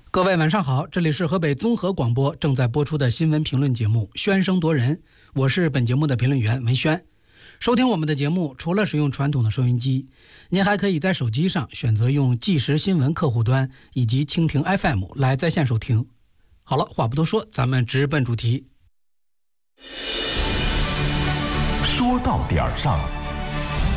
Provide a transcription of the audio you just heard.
各位晚上好，这里是河北综合广播正在播出的新闻评论节目《宣声夺人》，我是本节目的评论员文轩。收听我们的节目，除了使用传统的收音机，您还可以在手机上选择用即时新闻客户端以及蜻蜓 FM 来在线收听。好了，话不多说，咱们直奔主题。 说到点儿上，